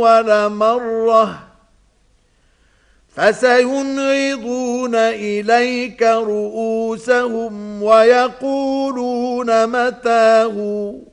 أول مرة فسينغضون إليك رؤوسهم ويقولون متى هو